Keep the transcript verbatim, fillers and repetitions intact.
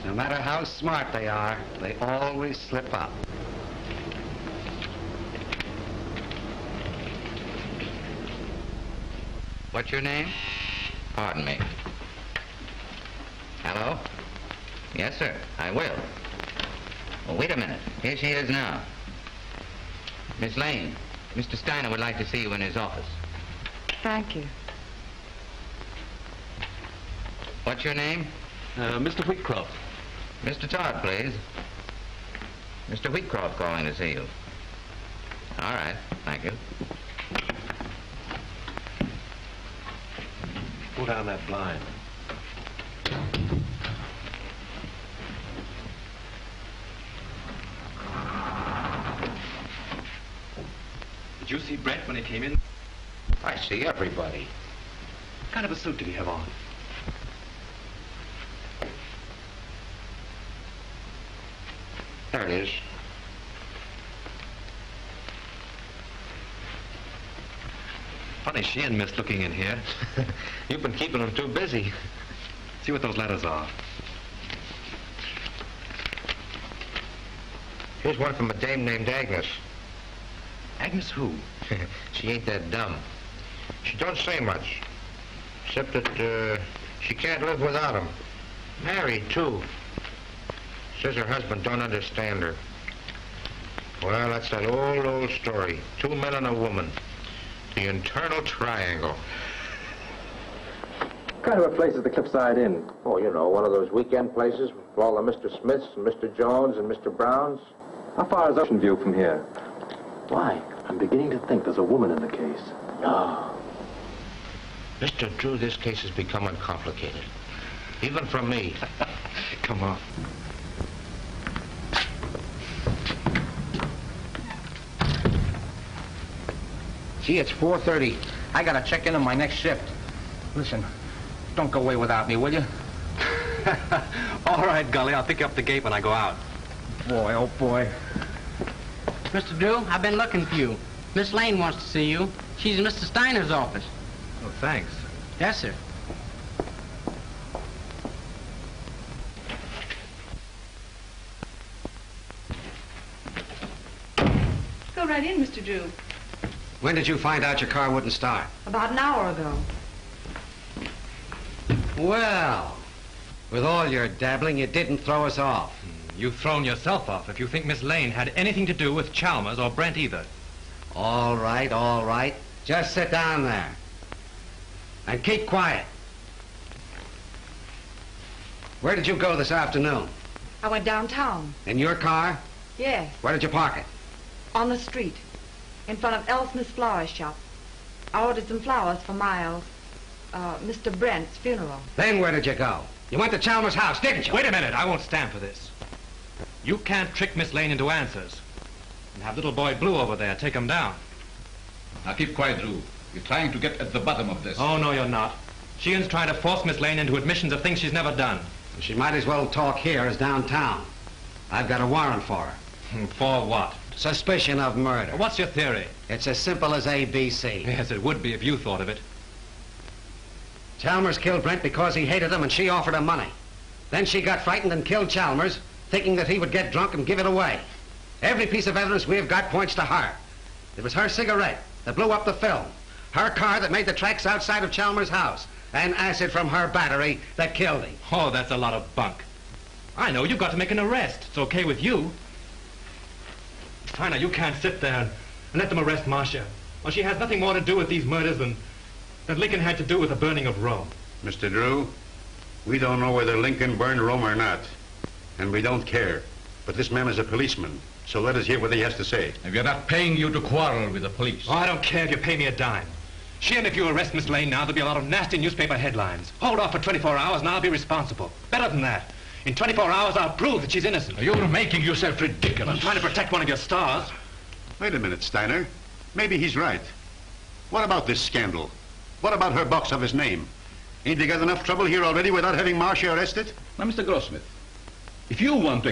No matter how smart they are, they always slip up. What's your name? Pardon me. Hello? Yes, sir, I will. Well, wait a minute. Here she is now. Miss Lane, Mister Steiner would like to see you in his office. Thank you. What's your name? Uh, Mister Wheatcroft. Mister Todd, please. Mister Wheatcroft calling to see you. All right, thank you. Pull down that blind. Did you see Brent when he came in? I see everybody. What kind of a suit did he have on? There it is. Funny she and Miss looking in here. You've been keeping them too busy. See what those letters are. Here's one from a dame named Agnes. Agnes who? She ain't that dumb. She don't say much, except that uh, she can't live without him. Married, too. Says her husband don't understand her. Well, that's that old, old story. Two men and a woman. The internal triangle. What kind of a place is the Cliffside Inn? Oh, you know, one of those weekend places with all the Mister Smiths and Mister Jones and Mister Browns. How far is Ocean View from here? Why? I'm beginning to think there's a woman in the case. No. Mister Drew, this case is becoming complicated. Even for me. Come on. Gee, it's four thirty. I gotta check in on my next shift. Listen, don't go away without me, will you? All right, Gully, I'll pick you up the gate when I go out. Boy, oh boy. Mister Drew, I've been looking for you. Miss Lane wants to see you. She's in Mister Steiner's office. Oh, thanks. Yes, sir. Go right in, Mister Drew. When did you find out your car wouldn't start? About an hour ago. Well, with all your dabbling, you didn't throw us off. You've thrown yourself off if you think Miss Lane had anything to do with Chalmers or Brent either. All right, all right. Just sit down there. And keep quiet. Where did you go this afternoon? I went downtown. In your car? Yes, Where did you park it? on the street, in front of L. Smith's flower shop. I ordered some flowers for Miles, uh, Mister Brent's funeral. Then where did you go? You went to Chalmers' house, didn't you? Wait a minute, I won't stand for this. You can't trick Miss Lane into answers. And have little boy Blue over there take him down. Now keep quiet, Drew. You're trying to get at the bottom of this. Oh, no, you're not. Sheehan's trying to force Miss Lane into admissions of things she's never done. She might as well talk here as downtown. I've got a warrant for her. For what? Suspicion of murder. What's your theory? It's as simple as A B C. Yes, it would be if you thought of it. Chalmers killed Brent because he hated him and she offered him money. Then she got frightened and killed Chalmers, thinking that he would get drunk and give it away. Every piece of evidence we've got points to her. It was her cigarette that blew up the film, her car that made the tracks outside of Chalmers' house, and acid from her battery that killed him. Oh, that's a lot of bunk. I know, you've got to make an arrest. It's okay with you. Steiner, you can't sit there and, and let them arrest Marcia. Well, she has nothing more to do with these murders than that Lincoln had to do with the burning of Rome. Mister Drew, we don't know whether Lincoln burned Rome or not, and we don't care. But this man is a policeman, so let us hear what he has to say. If you're not paying you to quarrel with the police. Oh, I don't care if you pay me a dime. Sheehan, if you arrest Miss Lane now, there'll be a lot of nasty newspaper headlines. Hold off for twenty-four hours and I'll be responsible. Better than that. In twenty-four hours, I'll prove that she's innocent. You're making yourself ridiculous. I'm trying to protect one of your stars. Wait a minute, Steiner. Maybe he's right. What about this scandal? What about her box of his name? Ain't they got enough trouble here already without having Marcia arrested? Now, Mister Grossmith, if you want to